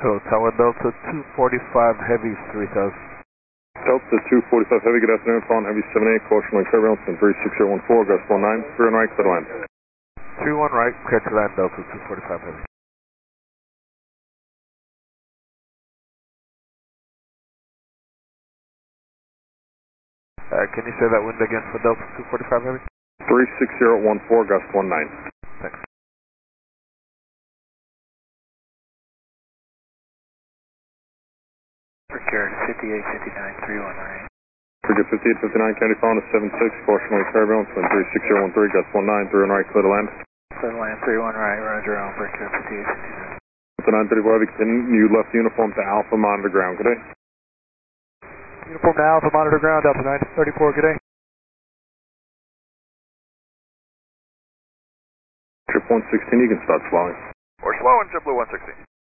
Hello, Tower Delta 245 Heavy 3000. Delta 245 Heavy, good afternoon, phone Heavy 78, caution on turbulence in 36014, gust 19, 31 right, clear to land. 31 right, clear to land, Delta 245 Heavy. Can you say that wind again for Delta 245 Heavy? 36014, gust 19. Thanks. Frigate 5859, 31 right. Frigate 5859, Kennedy phone is 76, caution on turbulence in 36013, gust 19, 31 right, clear to land. Clear to land, 31 right, roger on Frigate 5859. It's a 935 Heavy, can you left uniform to Alpha, monitor ground, good day? Uniform to Alpha, monitor ground, Delta 934, good day. Trip 116, you can start slowing. We're slowing, JetBlue 116.